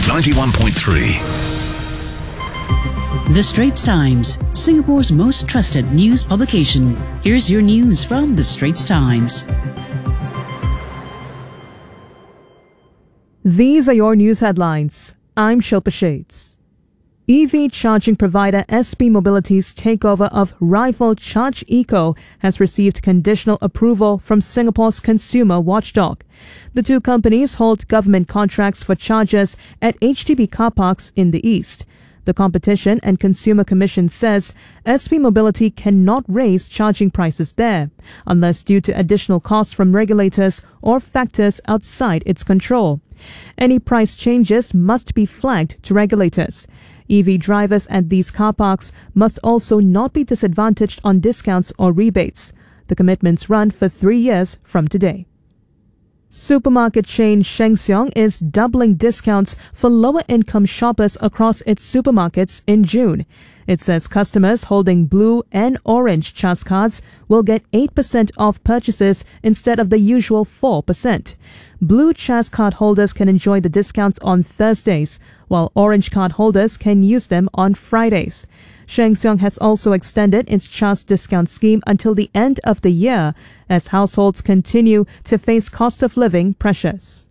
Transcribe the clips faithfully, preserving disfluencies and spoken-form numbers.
ninety-one point three. The Straits Times, Singapore's most trusted news publication. Here's your news from The Straits Times. These are your news headlines. I'm Shilpa Shades. E V charging provider S P Mobility's takeover of rival Charge Eco has received conditional approval from Singapore's consumer watchdog. The two companies hold government contracts for chargers at H D B car parks in the east. The Competition and Consumer Commission says S P Mobility cannot raise charging prices there, unless due to additional costs from regulators or factors outside its control. Any price changes must be flagged to regulators. E V drivers at these car parks must also not be disadvantaged on discounts or rebates. The commitments run for three years from today. Supermarket chain Sheng Siong is doubling discounts for lower-income shoppers across its supermarkets in June. It says customers holding blue and orange CHAS cards will get eight percent off purchases instead of the usual four percent. Blue CHAS card holders can enjoy the discounts on Thursdays, while orange card holders can use them on Fridays. Sheng Siong has also extended its CHAS discount scheme until the end of the year as households continue to face cost of living pressures.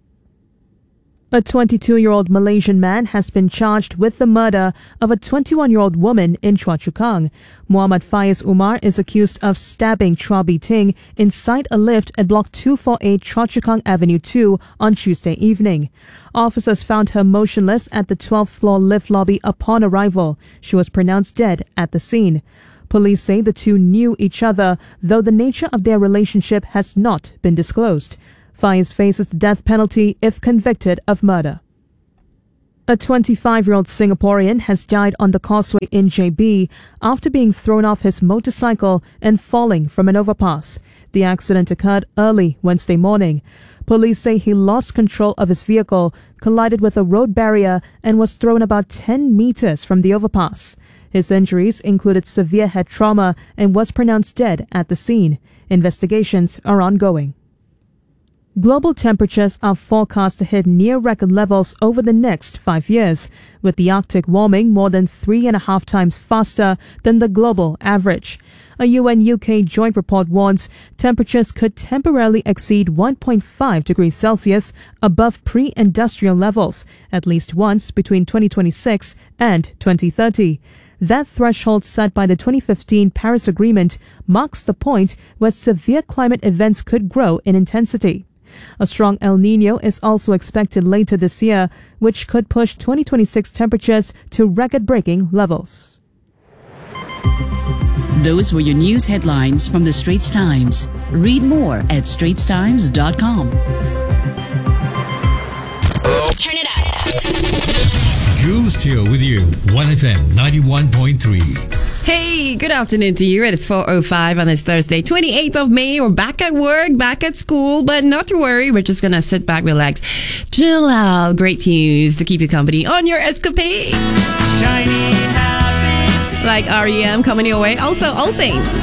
A twenty-two-year-old Malaysian man has been charged with the murder of a twenty-one-year-old woman in Choa Chu Kang. Muhammad Faiz Umar is accused of stabbing Chua Bi Ting inside a lift at Block two forty-eight Choa Chu Kang Avenue two on Tuesday evening. Officers found her motionless at the twelfth floor lift lobby upon arrival. She was pronounced dead at the scene. Police say the two knew each other, though the nature of their relationship has not been disclosed. Faiz faces the death penalty if convicted of murder. A twenty-five-year-old Singaporean has died on the causeway in J B after being thrown off his motorcycle and falling from an overpass. The accident occurred early Wednesday morning. Police say he lost control of his vehicle, collided with a road barrier, and was thrown about ten meters from the overpass. His injuries included severe head trauma and was pronounced dead at the scene. Investigations are ongoing. Global temperatures are forecast to hit near record levels over the next five years, with the Arctic warming more than three and a half times faster than the global average. A U N U K joint report warns temperatures could temporarily exceed one point five degrees Celsius above pre-industrial levels, at least once between twenty twenty-six and twenty thirty. That threshold set by the twenty fifteen Paris Agreement marks the point where severe climate events could grow in intensity. A strong El Niño is also expected later this year, which could push twenty twenty-six temperatures to record-breaking levels. Those were your news headlines from The Straits Times. Read more at straits times dot com. Turn it up. Jules Teo with you, one F M ninety-one point three. Hey, good afternoon to you. It's four oh five on this Thursday, twenty-eighth of May. We're back at work, back at school, but not to worry. We're just going to sit back, relax, chill out. Great news to keep you company on your escapade. Shiny, happy. Like R E M coming your way. Also, All Saints.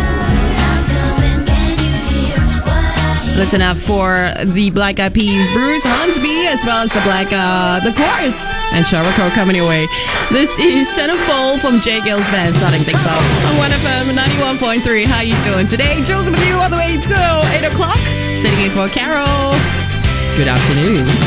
Listen up for the Black Eyed Peas, Bruce Hornsby, as well as the Black, uh, the Chorus, and Sheryl Crow coming your way. This is Centerfold from J. Gill's Band, starting things off on one F M ninety-one point three. How you doing today? Jules with you all the way to eight o'clock, sitting in for Carol. Good afternoon.